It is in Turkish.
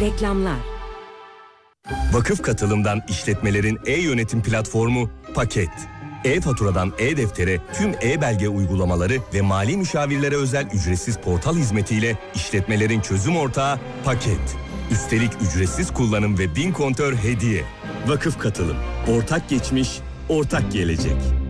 Reklamlar. Vakıf Katılım'dan işletmelerin e-yönetim platformu Paket. E-faturadan e-deftere tüm e-belge uygulamaları ve mali müşavirlere özel ücretsiz portal hizmetiyle işletmelerin çözüm ortağı Paket. Üstelik ücretsiz kullanım ve 1000 kontör hediye. Vakıf Katılım. Ortak geçmiş, ortak gelecek.